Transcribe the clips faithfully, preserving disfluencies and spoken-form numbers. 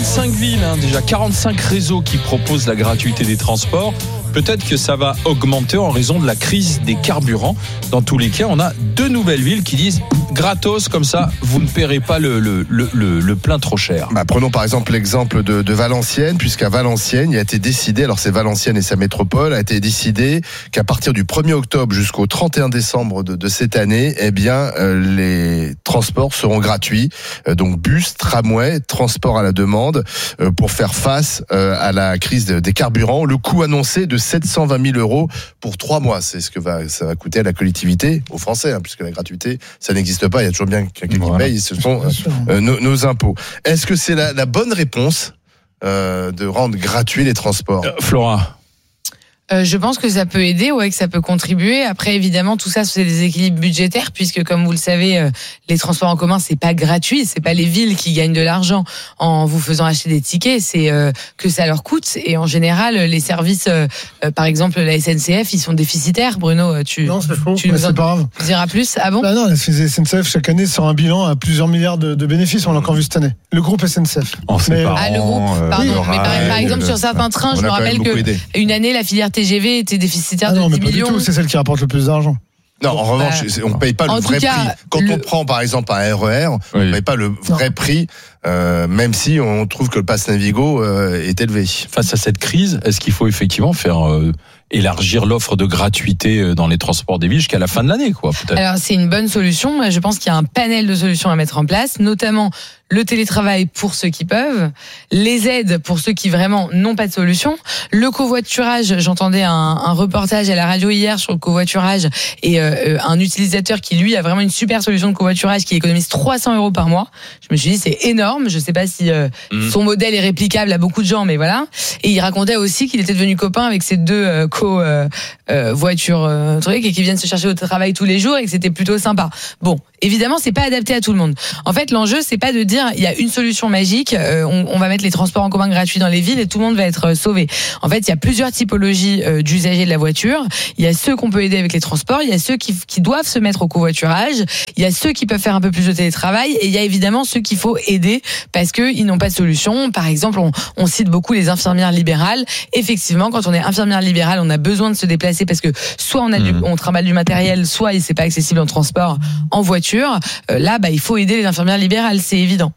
quarante-cinq villes, hein, déjà quarante-cinq réseaux qui proposent la gratuité des transports. Peut-être que ça va augmenter en raison de la crise des carburants. Dans tous les cas, on a deux nouvelles villes qui disent gratos, comme ça, vous ne paierez pas le, le, le, le, le plein trop cher. Bah, prenons par exemple l'exemple de, de Valenciennes, puisqu'à Valenciennes, il a été décidé, alors c'est Valenciennes et sa métropole, a été décidé qu'à partir du premier octobre jusqu'au trente et un décembre de, de cette année, eh bien, euh, les transports seront gratuits. Euh, donc bus, tramway, transport à la demande, euh, pour faire face euh, à la crise de, des carburants. Le coût annoncé de sept cent vingt mille euros pour trois mois. C'est ce que va, ça va coûter à la collectivité, aux Français, hein, puisque la gratuité, ça n'existe pas. Il y a toujours bien quelqu'un voilà. qui paye. Ce sont euh, nos, nos impôts. Est-ce que c'est la, la bonne réponse euh, de rendre gratuits les transports, euh, Flora? Euh, je pense que ça peut aider, ouais, que ça peut contribuer. Après, évidemment, tout ça, c'est des équilibres budgétaires, puisque, comme vous le savez, euh, les transports en commun, c'est pas gratuit. C'est pas les villes qui gagnent de l'argent en vous faisant acheter des tickets. C'est euh, que ça leur coûte. Et en général, les services, euh, euh, par exemple, la S N C F, ils sont déficitaires. Bruno, tu, non, c'est faux. tu nous c'est en pas grave. diras plus. Ah bon? Bah non, la S N C F chaque année sort un bilan à plusieurs milliards de, de bénéfices. On l'a encore vu cette année. Le groupe S N C F. Oh, mais, ah, le groupe. Pardon. Oui, mais par, par exemple, sur certains trains, je me rappelle que une année, la filière T G V était déficitaire. Ah non, de mais pas millions. du tout, c'est celle qui rapporte le plus d'argent. Non, en revanche, bah, on ne paye pas le vrai cas, prix. Quand le... on prend, par exemple, un R E R, oui. on ne paye pas le vrai non. prix, euh, même si on trouve que le pass Navigo euh, est élevé. Face à cette crise, est-ce qu'il faut effectivement faire euh, élargir l'offre de gratuité dans les transports des villes jusqu'à la fin de l'année, quoi, peut-être? Alors, c'est une bonne solution. Je pense qu'il y a un panel de solutions à mettre en place, notamment le télétravail pour ceux qui peuvent, les aides pour ceux qui vraiment n'ont pas de solution, le covoiturage. J'entendais un, un reportage à la radio hier sur le covoiturage et euh, un utilisateur qui, lui, a vraiment une super solution de covoiturage qui économise trois cents euros par mois. Je me suis dit, c'est énorme. Je sais pas si euh, mmh. son modèle est réplicable à beaucoup de gens, mais voilà. Et il racontait aussi qu'il était devenu copain avec ses deux euh, co euh, euh, voitures euh, trucs et qui viennent se chercher au travail tous les jours et que c'était plutôt sympa. Bon, évidemment, c'est pas adapté à tout le monde. En fait, l'enjeu, c'est pas de dire il y a une solution magique, euh, on, on va mettre les transports en commun gratuits dans les villes et tout le monde va être sauvé. En fait, il y a plusieurs typologies euh, d'usagers de la voiture. Il y a ceux qu'on peut aider avec les transports, il y a ceux qui, qui doivent se mettre au covoiturage, il y a ceux qui peuvent faire un peu plus de télétravail et il y a évidemment ceux qu'il faut aider parce qu'ils n'ont pas de solution. Par exemple, on, on cite beaucoup les infirmières libérales. Effectivement, quand on est infirmière libérale, on a besoin de se déplacer parce que soit on a du, on trimballe du matériel, soit c'est pas accessible en transport, en voiture. Euh, là, bah, il faut aider les infirmières libérales, c'est évident.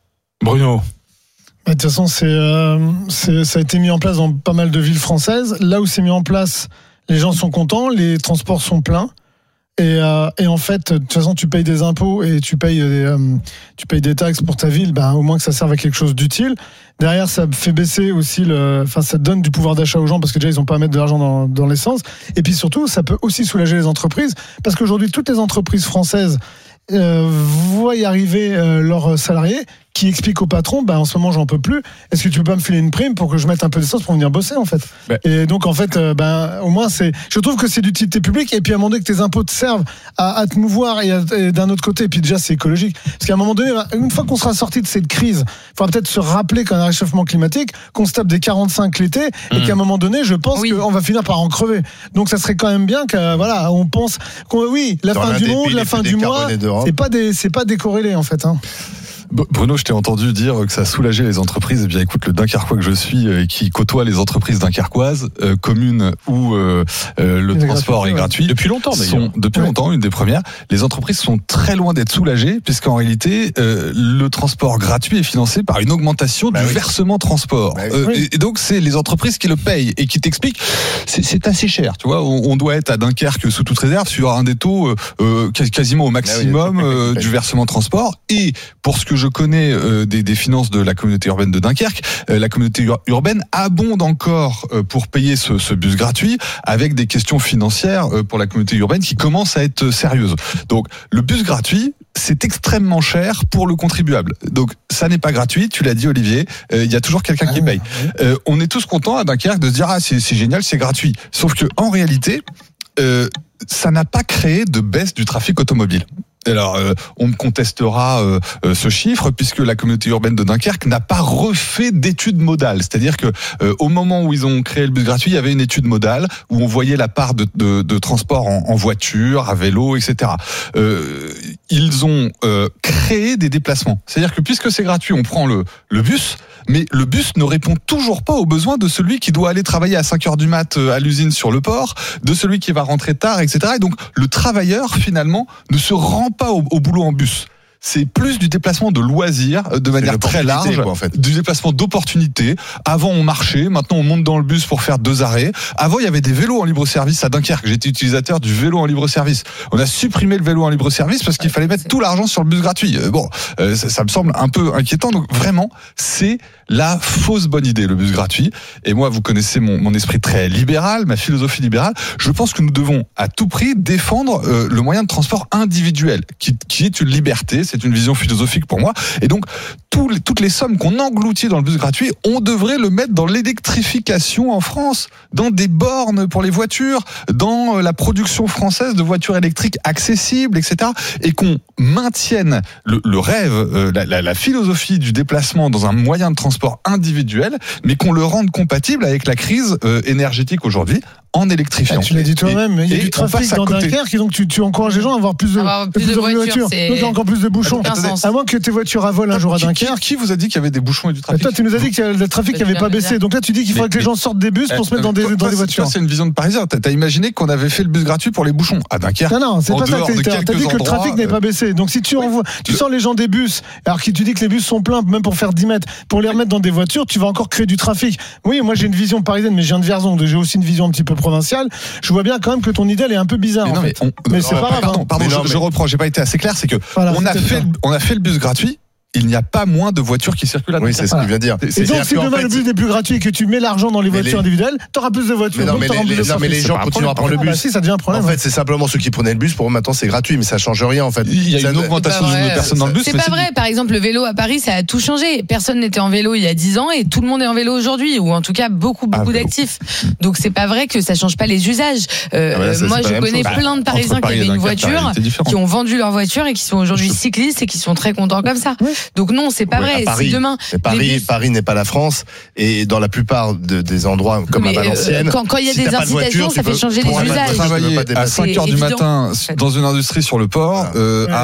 Bruno. De toute façon, c'est, euh, c'est, ça a été mis en place dans pas mal de villes françaises. Là où c'est mis en place, les gens sont contents, les transports sont pleins. Et, euh, et en fait, de toute façon, tu payes des impôts et tu payes des, euh, tu payes des taxes pour ta ville, ben, au moins que ça serve à quelque chose d'utile. Derrière, ça fait baisser aussi le, enfin, ça donne du pouvoir d'achat aux gens parce que déjà, ils n'ont pas à mettre de l'argent dans, dans l'essence. Et puis surtout, ça peut aussi soulager les entreprises parce qu'aujourd'hui, toutes les entreprises françaises euh, voient y arriver euh, leurs salariés qui expliquent au patron, bah, en ce moment, j'en peux plus. Est-ce que tu peux pas me filer une prime pour que je mette un peu d'essence pour venir bosser, en fait? Ouais. Et donc, en fait, euh, ben, au moins, c'est, je trouve que c'est d'utilité publique. Et puis, à un moment donné, que tes impôts te servent à, à te mouvoir et, à, et d'un autre côté, et puis déjà, c'est écologique. Parce qu'à un moment donné, une fois qu'on sera sorti de cette crise, il faudra peut-être se rappeler qu'un réchauffement climatique, qu'on se tape des quarante-cinq l'été, mmh. et qu'à un moment donné, je pense oui. qu'on va finir par en crever. Donc, ça serait quand même bien que, voilà, on pense qu'on, oui, la Dans fin du monde, la fin du mois, c'est pas des, c'est pas décorrélé, en fait, hein. Bruno, je t'ai entendu dire que ça soulageait les entreprises. Eh bien, écoute, le Dunkerquois que je suis, euh, qui côtoie les entreprises dunkerquoises, euh, communes où euh, euh, le c'est transport gratuit, est gratuit. Depuis longtemps, d'ailleurs. Sont, depuis ouais. longtemps, une des premières. Les entreprises sont très loin d'être soulagées, puisqu'en réalité, euh, le transport gratuit est financé par une augmentation bah du oui. versement transport. Bah oui. euh, oui. Et, et donc, c'est les entreprises qui le payent et qui t'expliquent, c'est, c'est assez cher. Tu vois, on, on doit être à Dunkerque sous toute réserve sur un des taux euh, quasiment au maximum bah oui. euh, du versement transport. Et pour ce que je connais euh, des, des finances de la communauté urbaine de Dunkerque, euh, la communauté ur- urbaine abonde encore euh, pour payer ce, ce bus gratuit avec des questions financières euh, pour la communauté urbaine qui commencent à être sérieuses. Donc le bus gratuit, c'est extrêmement cher pour le contribuable. Donc ça n'est pas gratuit, tu l'as dit Olivier, il euh, y a toujours quelqu'un ah, qui paye. Euh, on est tous contents à Dunkerque de se dire ah c'est, c'est génial, c'est gratuit. Sauf que en réalité, euh, ça n'a pas créé de baisse du trafic automobile. Alors, euh, on me contestera euh, euh, ce chiffre puisque la communauté urbaine de Dunkerque n'a pas refait d'études modales. C'est-à-dire que euh, au moment où ils ont créé le bus gratuit, il y avait une étude modale où on voyait la part de, de, de transport en, en voiture, à vélo, et cetera. Euh, ils ont euh, créé des déplacements. C'est-à-dire que puisque c'est gratuit, on prend le, le bus, mais le bus ne répond toujours pas aux besoins de celui qui doit aller travailler à cinq heures du mat à l'usine sur le port, de celui qui va rentrer tard, et cetera. Et donc, le travailleur, finalement, ne se rend pas au, au boulot en bus. C'est plus du déplacement de loisirs, de manière très large, quoi, en fait. Du déplacement d'opportunité. Avant, on marchait, maintenant, on monte dans le bus pour faire deux arrêts. Avant, il y avait des vélos en libre-service à Dunkerque. J'étais utilisateur du vélo en libre-service. On a supprimé le vélo en libre-service parce qu'il fallait mettre tout l'argent sur le bus gratuit. Bon, euh, ça, ça me semble un peu inquiétant. Donc, vraiment, c'est la fausse bonne idée, le bus gratuit. Et moi, vous connaissez mon, mon esprit très libéral, ma philosophie libérale. Je pense que nous devons, à tout prix, défendre euh, le moyen de transport individuel, qui, qui est une liberté. C'est une vision philosophique pour moi. Et donc, tous les, toutes les sommes qu'on engloutit dans le bus gratuit, on devrait le mettre dans l'électrification en France, dans des bornes pour les voitures, dans la production française de voitures électriques accessibles, et cetera. Et qu'on maintienne le, le rêve, euh, la, la, la philosophie du déplacement dans un moyen de transport individuel, mais qu'on le rende compatible avec la crise euh, énergétique aujourd'hui, en électrifiant. Ah, tu l'as dit toi-même, il y a du trafic dans Dunkerque, et donc tu, tu encourages les gens à avoir plus de, avoir plus plus de, de voitures, voitures. c'est... Donc il y a encore plus de bouchons. À moins que tes voitures volent un jour à qui, Dunkerque. Qui, qui vous a dit qu'il y avait des bouchons et du trafic? Et toi, tu nous as dit que le trafic n'avait pas baissé. Donc là, tu dis qu'il faudrait que les gens sortent des bus pour se mettre dans des, dans des voitures. C'est une vision de Parisien. T'as, t'as imaginé qu'on avait fait le bus gratuit pour les bouchons à Dunkerque? Non, non, c'est pas ça que t'as dit. T'as dit que le trafic n'avait euh, pas baissé. Donc si tu envoies, tu sors les gens des bus, alors que tu dis que les bus sont pleins, même pour faire dix mètres, pour les remettre dans des voitures, tu vas encore créer du trafic. Oui, moi j'ai une vision parisienne, mais je viens de Vierzon, donc j'ai aussi une vision un petit peu provinciale. Je vois bien quand même que ton idée elle est un peu bizarre. Mais non, en fait. mais, on, mais c'est non, pas grave. Pardon, pardon mais non, je, mais... je reprends. J'ai pas été assez clair. C'est que voilà, on a fait, ça. on a fait le bus gratuit. Il n'y a pas moins de voitures qui circulent à Oui, c'est ce qu'il vient de dire. Et donc, si demain le bus n'est plus gratuit et que tu mets l'argent dans les voitures individuelles, t'auras plus de voitures. Mais non, mais les, les, non, mais les gens continuent à prendre le bus. Ah bah si, ça devient un problème. En fait, c'est simplement ceux qui prenaient le bus. Pour eux, maintenant, c'est gratuit, mais ça change rien, en fait. Il y a ça une augmentation du nombre de personnes dans le bus. C'est pas vrai. Par exemple, le vélo à Paris, ça a tout changé. Personne n'était en vélo il y a dix ans et tout le monde est en vélo aujourd'hui, ou en tout cas beaucoup, beaucoup ah, d'actifs. Donc, c'est pas vrai que ça change pas les usages. Euh, ah bah là, ça, moi, je connais plein de Parisiens qui avaient une voiture, qui ont vendu leur voiture et qui sont aujourd'hui cyclistes et qui sont très contents comme ça. Donc, non, c'est pas vrai. Si demain, Paris, bus... Paris n'est pas la France, et dans la plupart de, des endroits comme mais à Valenciennes, euh, quand, quand il y a si des incitations, voiture, ça fait changer les usages. Travailler à cinq heures du matin dans une industrie sur le port, euh,